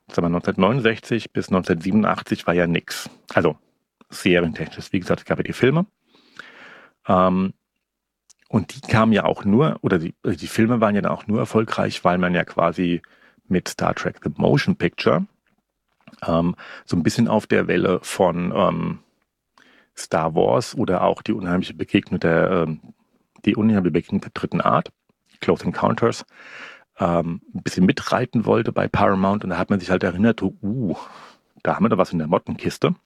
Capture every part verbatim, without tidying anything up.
sagen wir, neunzehnhundertneunundsechzig bis neunzehnhundertsiebenundachtzig war ja nix. Also serientechnisch, wie gesagt, es gab ja die Filme. Ähm, und die kamen ja auch nur, oder die, die Filme waren ja dann auch nur erfolgreich, weil man ja quasi mit Star Trek The Motion Picture ähm, so ein bisschen auf der Welle von ähm, Star Wars oder auch die unheimliche Begegnung der, ähm, die unheimliche Begegnung der dritten Art, Close Encounters, ähm, ein bisschen mitreiten wollte bei Paramount. Und da hat man sich halt erinnert, uh, da haben wir da was in der Mottenkiste.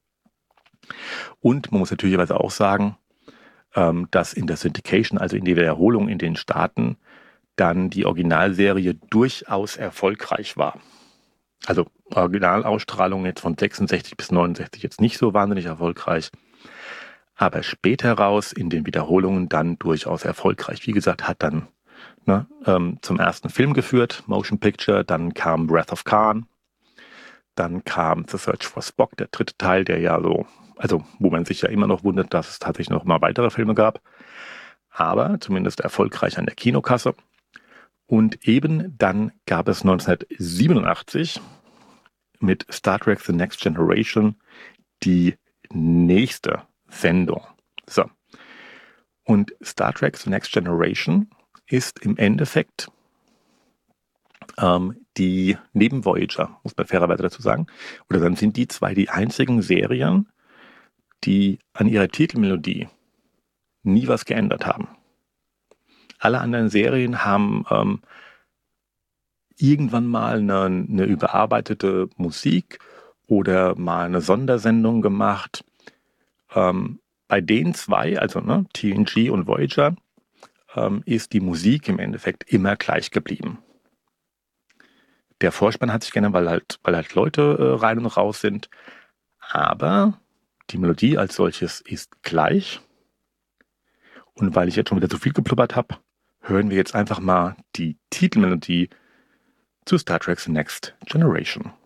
Und man muss natürlicherweise auch sagen, ähm, dass in der Syndication, also in der Wiederholung in den Staaten, dann die Originalserie durchaus erfolgreich war. Also Originalausstrahlung jetzt von sechsundsechzig bis neunundsechzig jetzt nicht so wahnsinnig erfolgreich, aber später raus in den Wiederholungen dann durchaus erfolgreich. Wie gesagt, hat dann ne, ähm, zum ersten Film geführt, Motion Picture, dann kam Wrath of Khan, dann kam The Search for Spock, der dritte Teil, der ja so, also wo man sich ja immer noch wundert, dass es tatsächlich noch mal weitere Filme gab, aber zumindest erfolgreich an der Kinokasse. Und eben dann gab es neunzehnhundertsiebenundachtzig mit Star Trek The Next Generation die nächste Sendung. So. Und Star Trek The Next Generation ist im Endeffekt ähm, die neben Voyager, muss man fairerweise dazu sagen, oder dann sind die zwei die einzigen Serien, die an ihrer Titelmelodie nie was geändert haben. Alle anderen Serien haben ähm, irgendwann mal eine, eine überarbeitete Musik oder mal eine Sondersendung gemacht. Ähm, bei den zwei, also ne, T N G und Voyager, ähm, ist die Musik im Endeffekt immer gleich geblieben. Der Vorspann hat sich geändert, weil halt, weil halt Leute äh, rein und raus sind. Aber die Melodie als solches ist gleich. Und weil ich jetzt schon wieder zu viel geplubbert habe, hören wir jetzt einfach mal die Titelmelodie zu Star Trek The Next Generation.